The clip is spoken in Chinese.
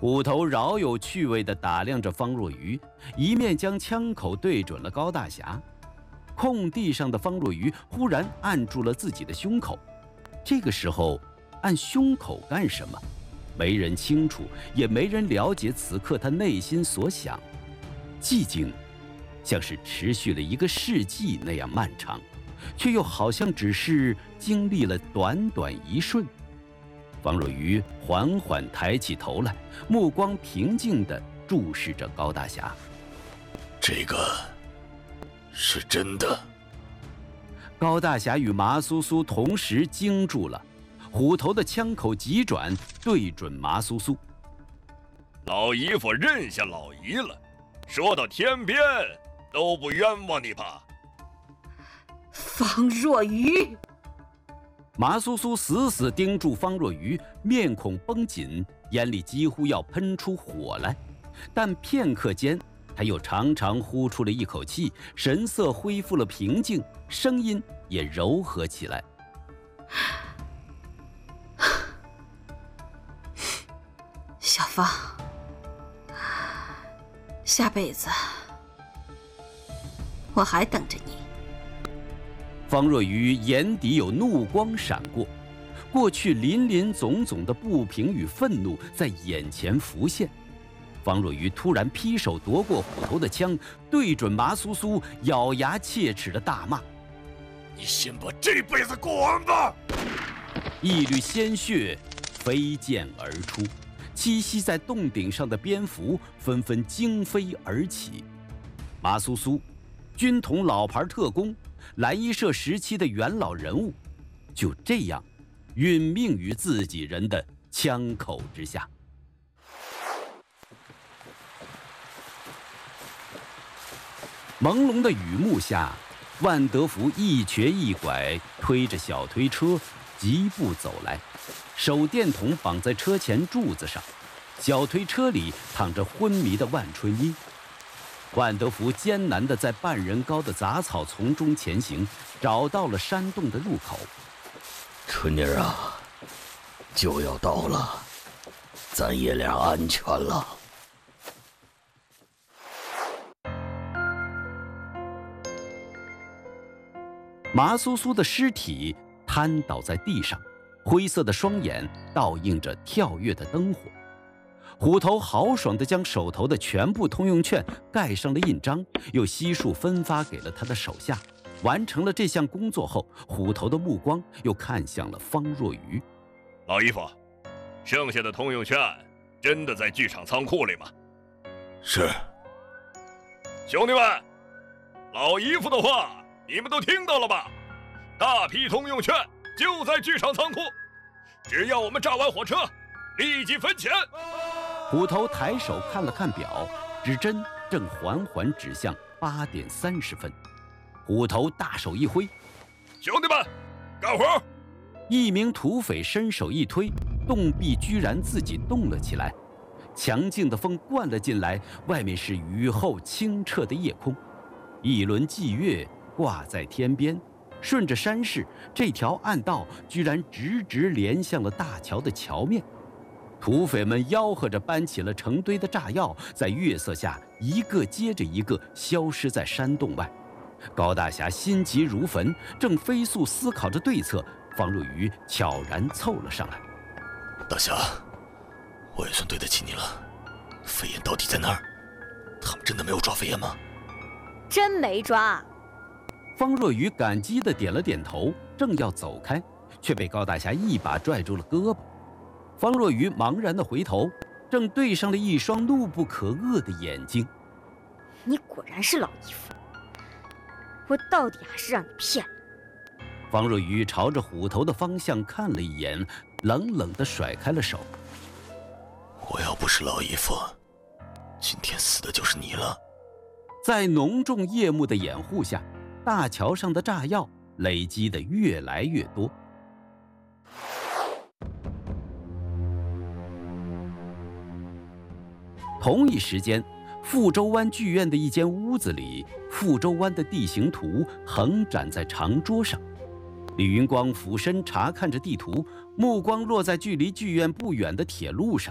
虎头饶有趣味地打量着方若愚，一面将枪口对准了高大侠。空地上的方若愚忽然按住了自己的胸口，这个时候按胸口干什么？没人清楚，也没人了解此刻他内心所想。寂静，像是持续了1个世纪那样漫长，却又好像只是经历了短短1瞬。方若愚缓缓抬起头来，目光平静地注视着高大侠。 这个是真的。 高大侠与麻苏苏同时惊住了，虎头的枪口急转，对准麻苏苏。 老姨夫认下老姨了，说到天边都不冤枉你吧？ 方若愚！ 麻苏苏死死盯住方若愚，面孔绷紧，眼里几乎要喷出火来。但片刻间，他又长长呼出了一口气，神色恢复了平静，声音也柔和起来。 小芳，下辈子我还等着你。 方若愚眼底有怒光闪过，过去林林总总的不平与愤怒在眼前浮现。方若愚突然劈手夺过虎头的枪，对准麻苏苏，咬牙切齿的大骂：“ 你先把这辈子过完吧！” 一缕鲜血飞溅而出，栖息在洞顶上的蝙蝠纷纷惊飞而起。麻苏苏，军统老牌特工，蓝衣社时期的元老人物，就这样殒命于自己人的枪口之下。朦胧的雨幕下，万德福一瘸一拐推着小推车疾步走来，手电筒绑在车前柱子上，小推车里躺着昏迷的万春英。万德福艰难地在半人高的杂草丛中前行，找到了山洞的入口。 春妮啊，就要到了，咱爷俩安全了。 麻苏苏的尸体瘫倒在地上，灰色的双眼倒映着跳跃的灯火。虎头豪爽地将手头的全部通用券盖上了印章，又悉数分发给了他的手下。完成了这项工作后，虎头的目光又看向了方若愚。 老姨夫，剩下的通用券真的在剧场仓库里吗？ 是。 兄弟们，老姨夫的话你们都听到了吧？大批通用券就在剧场仓库，只要我们炸完火车，立即分钱。 虎头抬手看了看表，指针正缓缓指向8点30分。虎头大手一挥：“ 兄弟们，干活！” 一名土匪伸手一推，洞壁居然自己动了起来。强劲的风灌了进来，外面是雨后清澈的夜空，一轮霁月挂在天边，顺着山势，这条暗道居然直直连向了大桥的桥面。土匪们吆喝着搬起了成堆的炸药，在月色下一个接着一个消失在山洞外。高大侠心急如焚，正飞速思考着对策，方若愚悄然凑了上来：“ 大侠，我也算对得起你了。飞燕到底在哪儿？他们真的没有抓飞燕吗？”“ 真没抓。” 方若愚感激地点了点头，正要走开，却被高大侠一把拽住了胳膊。方若愚茫然地回头，正对上了一双怒不可遏的眼睛。 “你果然是老姨夫，我到底还是让你骗了。” 方若愚朝着虎头的方向看了一眼，冷冷地甩开了手。 “我要不是老姨夫，今天死的就是你了。” 在浓重夜幕的掩护下，大桥上的炸药累积得越来越多。同一时间，富州湾剧院的一间屋子里，富州湾的地形图横展在长桌上。李云光俯身查看着地图，目光落在距离剧院不远的铁路上。